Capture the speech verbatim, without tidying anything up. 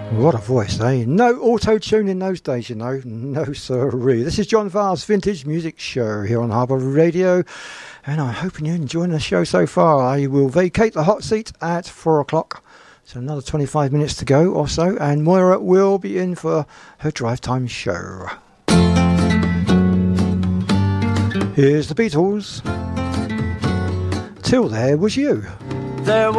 What a voice, eh? No auto-tune in those days, you know. No sirree. This is John Farr's Vintage Music Show here on Harbour Radio, and I'm hoping you're enjoying the show so far. I will vacate the hot seat at four o'clock, so another twenty-five minutes to go or so, and Moira will be in for her drive time show. Here's the Beatles. Till There Was You. There